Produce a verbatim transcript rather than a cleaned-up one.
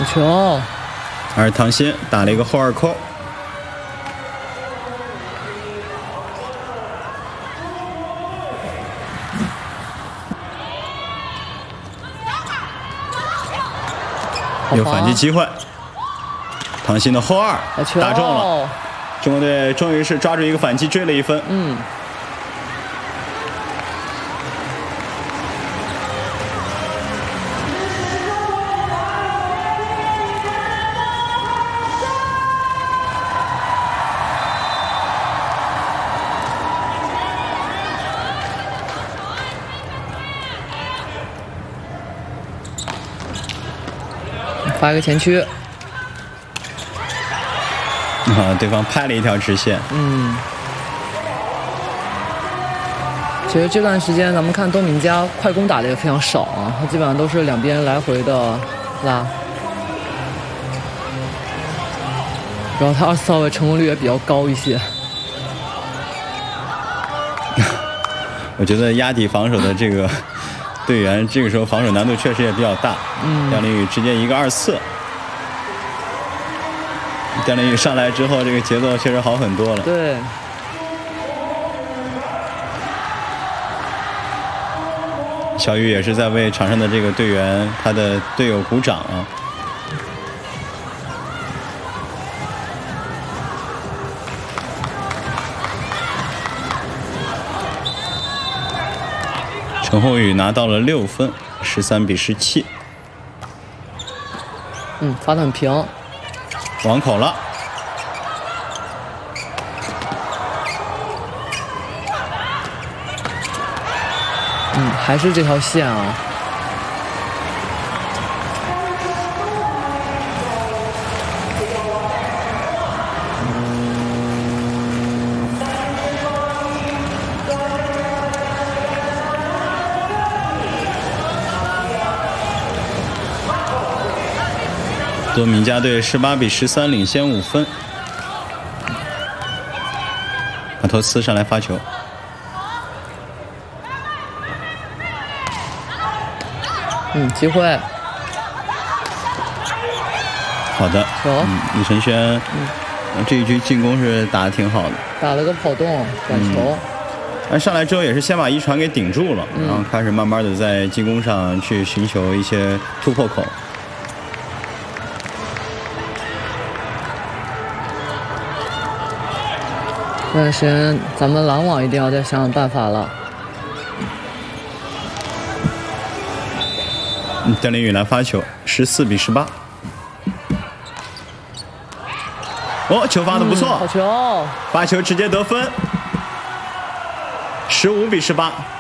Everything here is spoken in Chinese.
球。 而唐鑫打了一个后二扣。有反击机会，唐鑫的后二打中了，中国队终于是抓住一个反击，追了一分。 嗯。发一个前区， 啊，对方拍了一条直线。 嗯，其实这段时间咱们看东明佳快攻打的也非常少啊，他基本上都是两边来回的拉，然后他二次扫位成功率也比较高一些。 我觉得压底防守的这个队员，这个时候防守难度确实也比较大。 嗯， 刁林宇直接一个二次，刁林宇上来之后，这个节奏确实好很多了。 对。 小雨也是在为场上的这个队员、他的队友鼓掌啊。陈宏宇拿到了六分，十三比十七。 嗯，发得很平， 网口了。 嗯，还是这条线啊。 多明加队十八比十三领先五分。马托斯上来发球， 嗯，机会。 好的， 嗯， 李承轩，嗯，这一局进攻是打得挺好的， 打了个跑动短球。 那、嗯、上来之后也是先把一传给顶住了， 嗯、 然后开始慢慢的在进攻上去寻求一些突破口。 这段时间咱们拦网一定要再想想办法了。 嗯，刁林宇来发球，十四比十八。哦，球发的不错， 嗯、好球！ 发球直接得分，十五比十八。